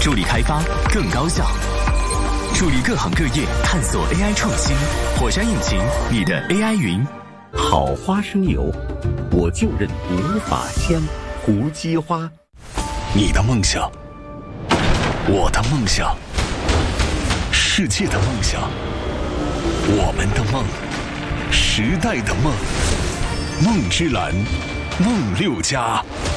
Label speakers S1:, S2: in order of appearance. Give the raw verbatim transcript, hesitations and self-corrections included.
S1: 助力开发更高效，助力各行各业探索 A I 创新。火山引擎，你的 A I 云。
S2: 好花生油，我就认无法香。胡姬花。
S3: 你的梦想，我的梦想，世界的梦想，我们的梦，时代的梦。梦之蓝，梦六家。